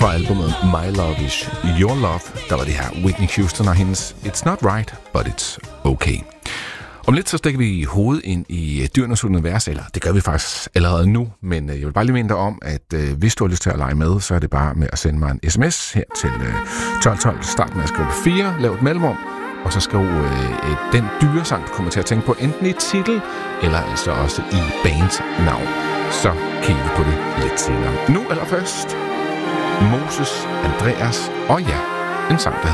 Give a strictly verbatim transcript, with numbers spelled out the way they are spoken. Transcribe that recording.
Fra albumet My Love Is Your Love, der var det her Whitney Houston og hendes It's Not Right, But It's Okay. Om lidt så stikker vi hovedet ind i dyrenes univers, eller det gør vi faktisk allerede nu, men jeg vil bare lige minde dig om, at øh, hvis du har lyst til at lege med, så er det bare med at sende mig en sms her til øh, tolv tolv, starten af skrive fire, lav et mellemrum, og så skriv øh, den dyresang, du kommer til at tænke på, enten i titel, eller altså også i bandnavn. Så kigger vi på det lidt senere. Nu allerførst Moses, Andreas og ja, en sang, der